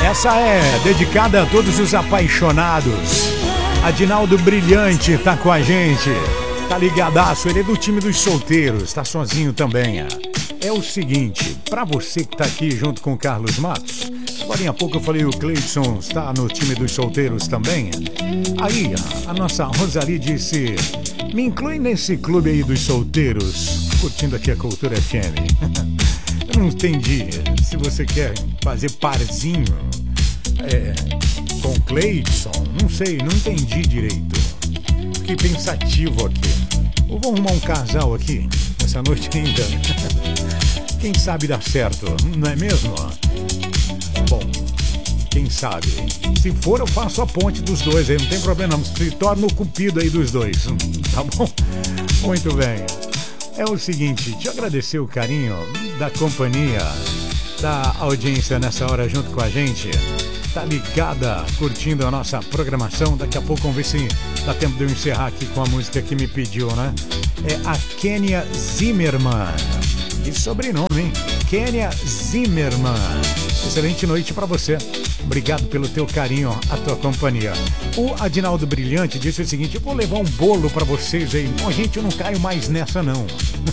Essa é dedicada a todos os apaixonados. Adinaldo Brilhante tá com a gente. Tá ligadaço, ele é do time dos solteiros, tá sozinho também. É o seguinte, pra você que tá aqui junto com o Carlos Matos, agora há pouco eu falei o Cleidson está no time dos solteiros também. Aí, a nossa Rosalie disse, me inclui nesse clube aí dos solteiros, curtindo aqui a Cultura FM. Eu não entendi, se você quer fazer parzinho com o Cleidson, não sei, não entendi direito. Fiquei pensativo aqui. Ou vamos arrumar um casal aqui, essa noite ainda. Quem sabe dá certo, não é mesmo? Bom, quem sabe? Se for, eu faço a ponte dos dois aí, não tem problema não. Se torna o cupido aí dos dois, tá bom? Muito bem. É o seguinte, te agradecer o carinho da companhia, da audiência nessa hora junto com a gente. Tá ligada, curtindo a nossa programação. Daqui a pouco vamos ver se dá tempo de eu encerrar aqui com a música que me pediu, né? É a Kênia Zimmerman. Que sobrenome, hein? Kênia Zimmerman. Excelente noite pra você. Obrigado pelo teu carinho, a tua companhia. O Adinaldo Brilhante disse o seguinte, eu vou levar um bolo pra vocês aí. Bom, gente, eu não caio mais nessa não.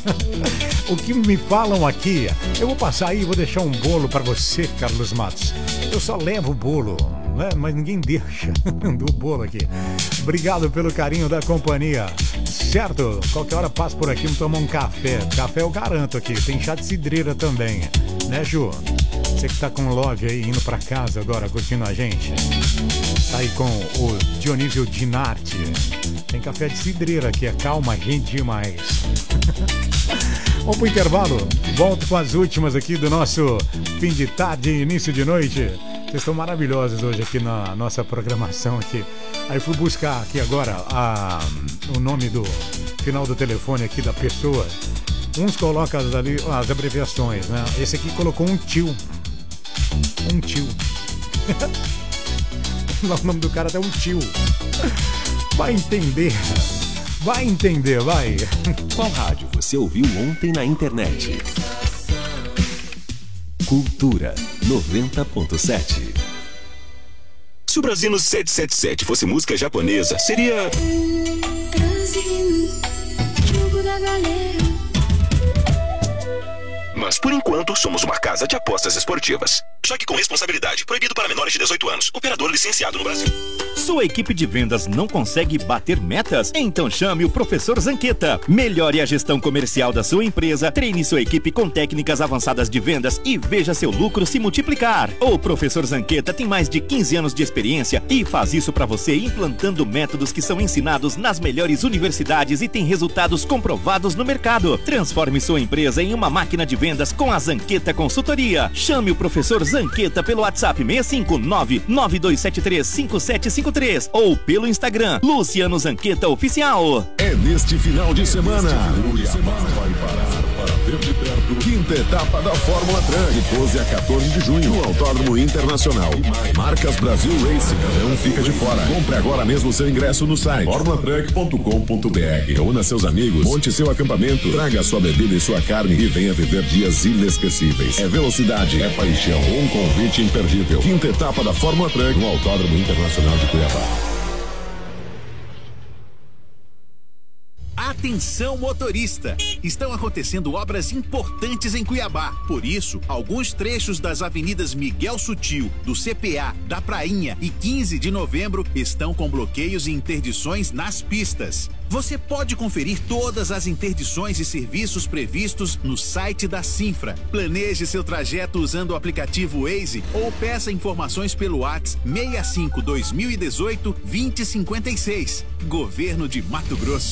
O que me falam aqui, eu vou passar aí e vou deixar um bolo pra você, Carlos Matos. Eu só levo o bolo, né? Mas ninguém deixa do bolo aqui. Obrigado pelo carinho da companhia. Certo? Qualquer hora passo por aqui, vamos tomar um café. Café eu garanto aqui. Tem chá de cidreira também. Né, Ju? Você que tá com o love aí, indo pra casa agora, curtindo a gente. Tá aí com o Dionísio Dinarte. Tem café de cidreira aqui, é calma, gente demais. Vamos pro intervalo. Volto com as últimas aqui do nosso fim de tarde e início de noite. Vocês estão maravilhosos hoje aqui na nossa programação aqui. Aí fui buscar aqui agora o nome do final do telefone aqui da pessoa. Uns colocam ali as abreviações, né? Esse aqui colocou um tio. Um tio. O nome do cara é um tio. Vai entender. Vai entender, vai. Qual rádio você ouviu ontem na internet? Cultura 90.7. Se o Brasino 777 fosse música japonesa, seria... Mas por enquanto somos uma casa de apostas esportivas. Só que com responsabilidade, proibido para menores de 18 anos. Operador licenciado no Brasil. Sua equipe de vendas não consegue bater metas? Então chame o Professor Zanqueta. Melhore a gestão comercial da sua empresa, treine sua equipe com técnicas avançadas de vendas e veja seu lucro se multiplicar. O Professor Zanqueta tem mais de 15 anos de experiência e faz isso para você implantando métodos que são ensinados nas melhores universidades e tem resultados comprovados no mercado. Transforme sua empresa em uma máquina de vendas com a Zanqueta Consultoria. Chame o Professor Zanqueta pelo WhatsApp 659-9273-5753 ou pelo Instagram Luciano Zanqueta Oficial. É neste final de semana. Vai parar para ver de perto. Quinta etapa da Fórmula Truck, de 12 a 14 de junho, no Autódromo Internacional. Marcas Brasil Racing, não fica de fora. Compre agora mesmo seu ingresso no site formulatruck.com.br. Una seus amigos, monte seu acampamento, traga sua bebida e sua carne e venha viver dias inesquecíveis. É velocidade, é paixão, um convite imperdível. Quinta etapa da Fórmula Truck, no Autódromo Internacional de Cuiabá. Atenção motorista! Estão acontecendo obras importantes em Cuiabá. Por isso, alguns trechos das avenidas Miguel Sutil, do CPA, da Prainha e 15 de novembro estão com bloqueios e interdições nas pistas. Você pode conferir todas as interdições e serviços previstos no site da Cinfra. Planeje seu trajeto usando o aplicativo Waze ou peça informações pelo WhatsApp 65 2018 2056. Governo de Mato Grosso.